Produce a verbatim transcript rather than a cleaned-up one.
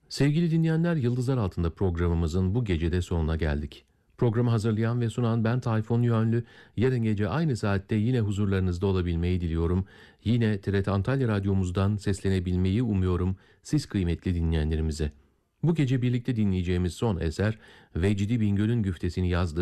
Sevgili dinleyenler, Yıldızlar Altında programımızın bu gecede sonuna geldik. Programı hazırlayan ve sunan ben Tayfun Yönlü. Yarın gece aynı saatte yine huzurlarınızda olabilmeyi diliyorum. Yine T R T Antalya Radyomuzdan seslenebilmeyi umuyorum siz kıymetli dinleyenlerimize. Bu gece birlikte dinleyeceğimiz son eser Vecdi Bingöl'ün güftesini yazdığı